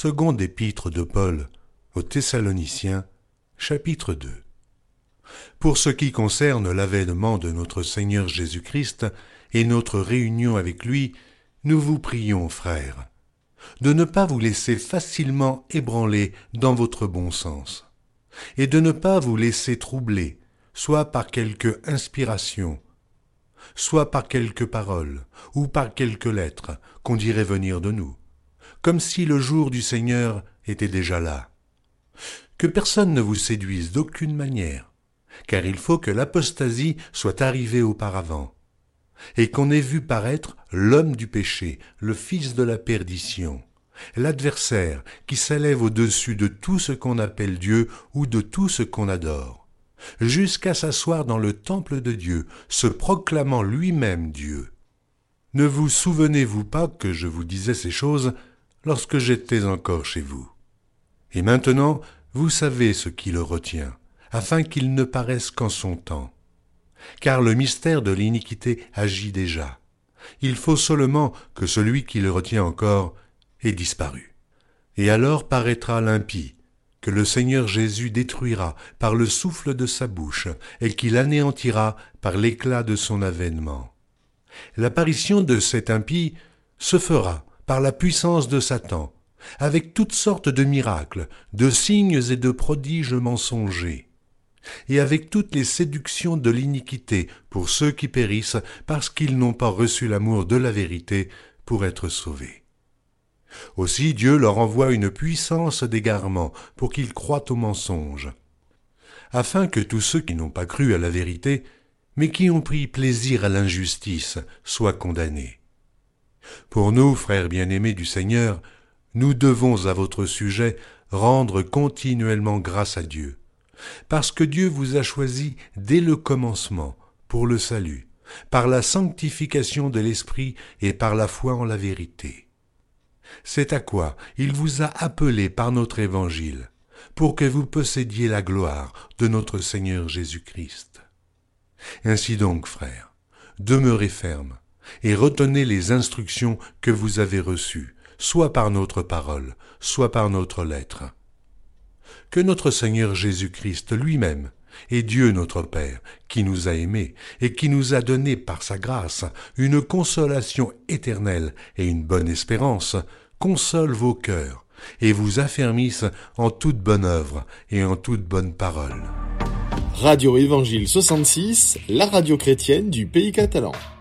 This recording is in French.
Seconde épître de Paul aux Thessaloniciens, chapitre 2. Pour ce qui concerne l'avènement de notre Seigneur Jésus-Christ et notre réunion avec lui, nous vous prions, frères, de ne pas vous laisser facilement ébranler dans votre bon sens, et de ne pas vous laisser troubler, soit par quelque inspiration, soit par quelques paroles, ou par quelques lettres qu'on dirait venir de nous, comme si le jour du Seigneur était déjà là. Que personne ne vous séduise d'aucune manière, car il faut que l'apostasie soit arrivée auparavant, et qu'on ait vu paraître l'homme du péché, le fils de la perdition, l'adversaire qui s'élève au-dessus de tout ce qu'on appelle Dieu ou de tout ce qu'on adore, jusqu'à s'asseoir dans le temple de Dieu, se proclamant lui-même Dieu. Ne vous souvenez-vous pas que je vous disais ces choses lorsque j'étais encore chez vous? Et maintenant, vous savez ce qui le retient, afin qu'il ne paraisse qu'en son temps. Car le mystère de l'iniquité agit déjà. Il faut seulement que celui qui le retient encore ait disparu. Et alors paraîtra l'impie, que le Seigneur Jésus détruira par le souffle de sa bouche, et qu'il anéantira par l'éclat de son avènement. L'apparition de cet impie se fera par la puissance de Satan, avec toutes sortes de miracles, de signes et de prodiges mensongers, et avec toutes les séductions de l'iniquité pour ceux qui périssent parce qu'ils n'ont pas reçu l'amour de la vérité pour être sauvés. Aussi Dieu leur envoie une puissance d'égarement pour qu'ils croient au mensonge, afin que tous ceux qui n'ont pas cru à la vérité, mais qui ont pris plaisir à l'injustice, soient condamnés. Pour nous, frères bien-aimés du Seigneur, nous devons à votre sujet rendre continuellement grâce à Dieu, parce que Dieu vous a choisi dès le commencement pour le salut, par la sanctification de l'Esprit et par la foi en la vérité. C'est à quoi il vous a appelé par notre évangile, pour que vous possédiez la gloire de notre Seigneur Jésus-Christ. Ainsi donc, frères, demeurez fermes et retenez les instructions que vous avez reçues, soit par notre parole, soit par notre lettre. Que notre Seigneur Jésus-Christ lui-même, et Dieu notre Père, qui nous a aimés et qui nous a donné par sa grâce une consolation éternelle et une bonne espérance, console vos cœurs et vous affermisse en toute bonne œuvre et en toute bonne parole. Radio Évangile 66, la radio chrétienne du pays catalan.